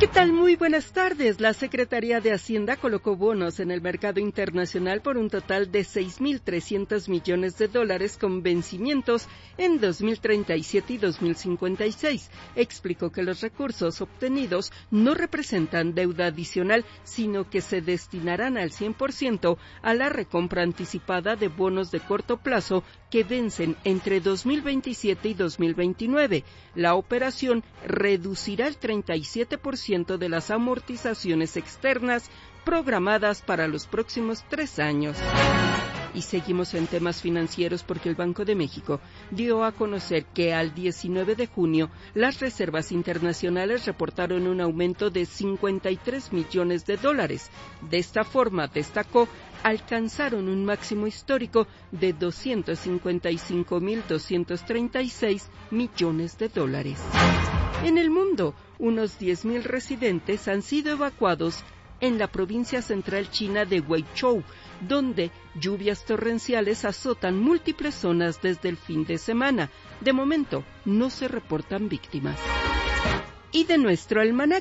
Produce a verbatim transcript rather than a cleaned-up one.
¿Qué tal? Muy buenas tardes. La Secretaría de Hacienda colocó bonos en el mercado internacional por un total de seis mil trescientos millones de dólares con vencimientos en dos mil treinta y siete y dos mil cincuenta y seis. Explicó que los recursos obtenidos no representan deuda adicional, sino que se destinarán al cien por ciento a la recompra anticipada de bonos de corto plazo que vencen entre dos mil veintisiete y dos mil veintinueve. La operación reducirá el treinta y siete por ciento de las amortizaciones externas programadas para los próximos tres años. Y seguimos en temas financieros porque el Banco de México dio a conocer que al diecinueve de junio las reservas internacionales reportaron un aumento de cincuenta y tres millones de dólares. De esta forma, destacó, alcanzaron un máximo histórico de doscientos cincuenta y cinco mil doscientos treinta y seis millones de dólares. En el mundo, unos diez mil residentes han sido evacuados en la provincia central china de Guizhou, donde lluvias torrenciales azotan múltiples zonas desde el fin de semana. De momento, no se reportan víctimas. Y de nuestro almanaque